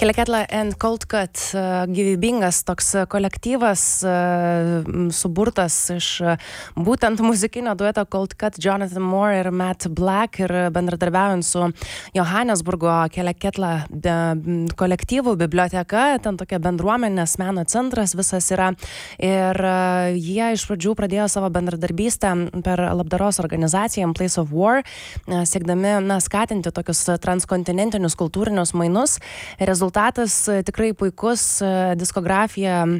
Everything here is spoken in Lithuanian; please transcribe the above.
Keleketla and Cold Cut, gyvybingas toks kolektyvas, suburtas iš būtent muzikinio dueto Cold Cut, Jonathan Moore ir Matt Black, ir bendradarbiaujant su Johannesburgo Keleketla kolektyvų biblioteka, ten tokia bendruomenės meno centras visas yra, ir jie iš pradžių pradėjo savo bendradarbystę per labdaros organizaciją Place of War, siekdami skatinti tokius transkontinentinius kultūrinius mainus. Rezultatas tikrai puikus, diskografija